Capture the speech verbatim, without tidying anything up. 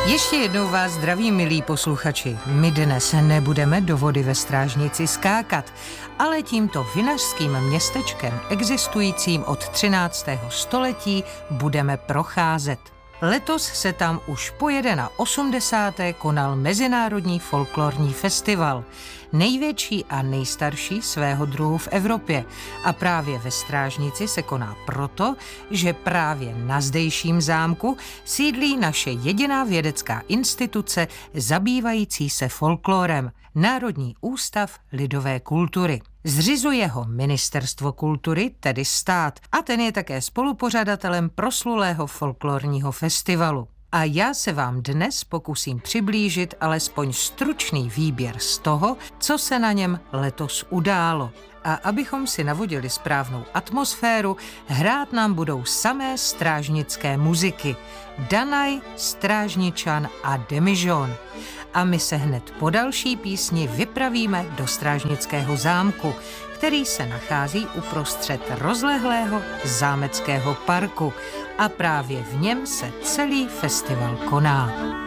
Ještě jednou vás zdraví, milí posluchači. My dnes nebudeme do vody ve Strážnici skákat, ale tímto vinařským městečkem, existujícím od třináctého století, budeme procházet. Letos se tam už po osmdesáté konal Mezinárodní folklorní festival, největší a nejstarší svého druhu v Evropě. A právě ve Strážnici se koná proto, že právě na zdejším zámku sídlí naše jediná vědecká instituce zabývající se folklorem, Národní ústav lidové kultury. Zřizuje ho Ministerstvo kultury, tedy stát, a ten je také spolupořadatelem proslulého folklorního festivalu. A já se vám dnes pokusím přiblížit alespoň stručný výběr z toho, co se na něm letos událo. A abychom si navodili správnou atmosféru, hrát nám budou samé strážnické muziky. Danaj, Strážničan a Demižon. A my se hned po další písni vypravíme do Strážnického zámku, který se nachází uprostřed rozlehlého zámeckého parku. A právě v něm se celý festival koná.